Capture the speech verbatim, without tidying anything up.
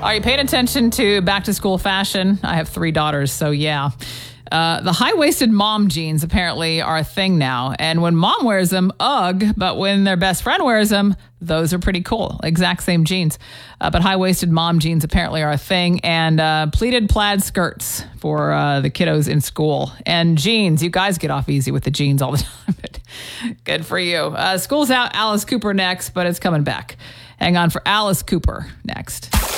Are you paying attention to back to school fashion? I have three daughters, so yeah. Uh, the high-waisted mom jeans apparently are a thing now. And when mom wears them, ugh. But when their best friend wears them, those are pretty cool. Exact same jeans. Uh, but high-waisted mom jeans apparently are a thing. And uh, pleated plaid skirts for uh, the kiddos in school. And jeans. You guys get off easy with the jeans all the time. But good for you. Uh, school's out. Alice Cooper next, but it's coming back. Hang on for Alice Cooper next.